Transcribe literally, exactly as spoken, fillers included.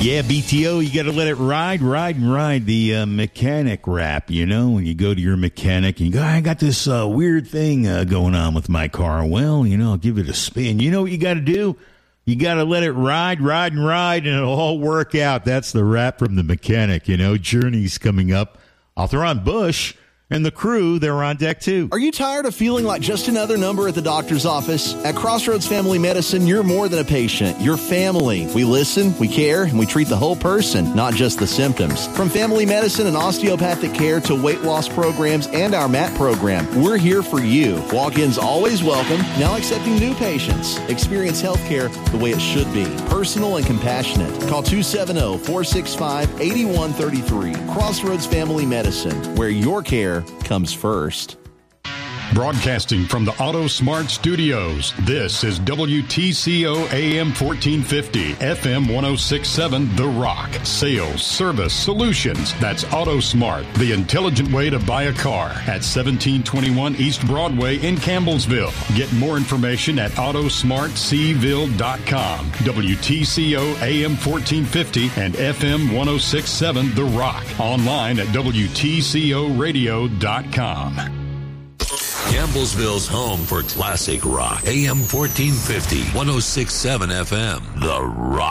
Yeah, B T O, you got to let it ride, ride, and ride. The uh, mechanic rap, you know, when you go to your mechanic and you go, I got this uh, weird thing uh, going on with my car. Well, you know, I'll give it a spin. You know what you got to do? You got to let it ride, ride, and ride, and it'll all work out. That's the rap from the mechanic, you know. Journey's coming up. I'll throw on Bush. And the crew, they're on deck too. Are you tired of feeling like just another number at the doctor's office? At Crossroads Family Medicine, you're more than a patient. You're family. We listen, we care, and we treat the whole person, not just the symptoms. From family medicine and osteopathic care to weight loss programs and our M A T program, we're here for you. Walk-ins always welcome, now accepting new patients. Experience healthcare the way it should be. Personal and compassionate. Call two seven zero, four six five, eight one three three. Crossroads Family Medicine, where your care comes first. Broadcasting from the Auto Smart Studios, this is W T C O A M fourteen fifty, F M ten sixty-seven, The Rock. Sales, service, solutions. That's Auto Smart, the intelligent way to buy a car. At seventeen twenty-one East Broadway in Campbellsville. Get more information at auto smart c ville dot com. W T C O A M fourteen fifty and F M ten sixty-seven, The Rock. Online at W T C O radio dot com. Campbellsville's home for classic rock. A M fourteen fifty, ten sixty-seven F M, The Rock.